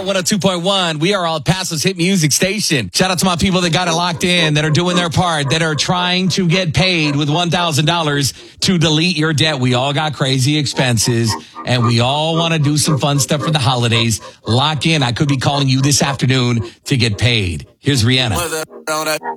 102.1. We are El Paso's hit music station. Shout out to my people that got it locked in, that are doing their part, that are trying to get paid with $1,000 to delete your debt. We all got crazy expenses, and we all want to do some fun stuff for the holidays. Lock in. I could be calling you this afternoon to get paid. Here's Rihanna.